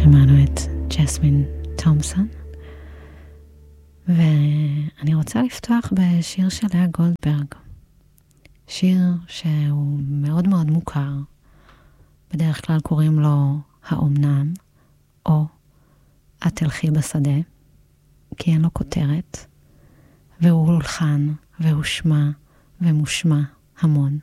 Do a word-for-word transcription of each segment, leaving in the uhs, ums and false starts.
שמענו את ג'סמין תומפסון, ואני רוצה לפתוח בשיר של לאה גולדברג, שיר שהוא מאוד מאוד מוכר, בדרך כלל קוראים לו האומנם, או את תלכי בשדה, כי אין לו כותרת, והוא הולחן, והוא שמע, ומושמע המון.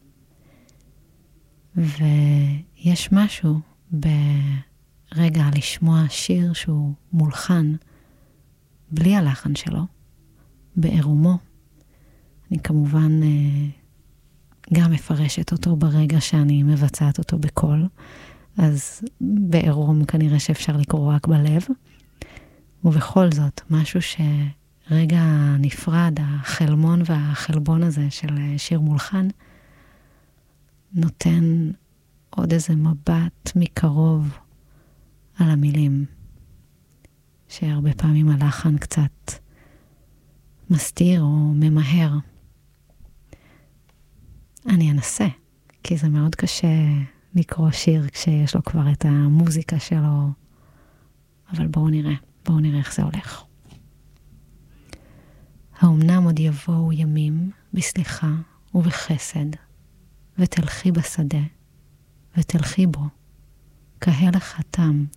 ויש משהו ברגע לשמוע שיר שהוא מולחן, בלי הלחן שלו, בעירומו. אני כמובן גם מפרשת אותו ברגע שאני מבצעת אותו בקול, אז בעירום כנראה שאפשר לקרוא רק בלב, ובכל זאת, משהו שרגע נפרד, החלמון והחלבון הזה של שיר מולחן, נותן עוד איזה מבט מקרוב על המילים, שהרבה פעמים הלחן קצת מסתיר או ממהר. אני אנסה, כי זה מאוד קשה לקרוא שיר כשיש לו כבר את המוזיקה שלו, אבל בואו נראה, בואו נראה איך זה הולך. האומנם עוד יבואו ימים בסליחה ובחסד, ותלכי בשדה, ותלכי בו, כהלך התם,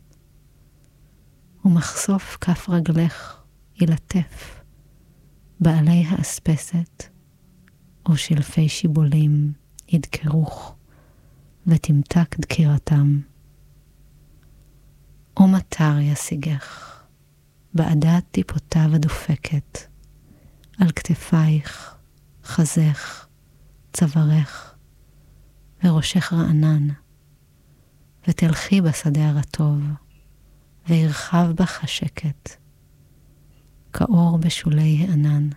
ומחשוף כף רגלך ילטף, בעלי האספסת, או שלפי שיבולים ידקרוך, ותמתק דקירתם. או מטר ישיגך, בעדת טיפותיו הדופקת, על כתפייך, חזך, צווארך, וראשך רענן, ותלכי בשדה הרטוב, וירחב בך השקט, כאור בשולי הענן.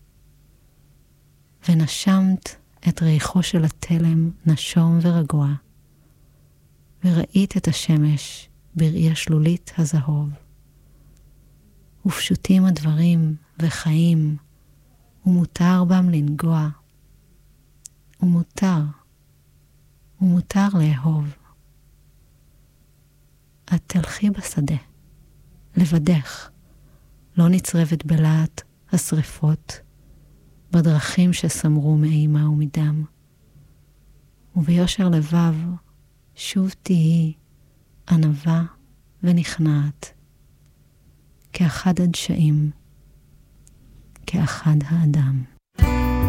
ונשמת את ריחו של התלם נשום ורגוע, וראית את השמש בראי השלולית הזהוב. ופשוטים הדברים וחיים, ומותר בם לנגוע, ומותר, ומותר לאהוב. את תלכי בשדה, לבדך, לא נצרבת בלהט השריפות, בדרכים שסמרו מאימה ומדם. וביושר לבב, שוב תהי ענבה ונכנעת, כאחד הדשאים, כאחד האדם.